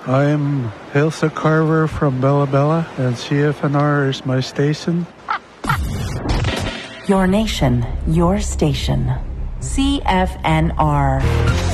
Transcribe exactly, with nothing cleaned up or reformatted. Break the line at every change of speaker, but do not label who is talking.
I'm Ilsa Carver from Bella Bella, and C F N R is my station.
Your nation, your station. C F N R.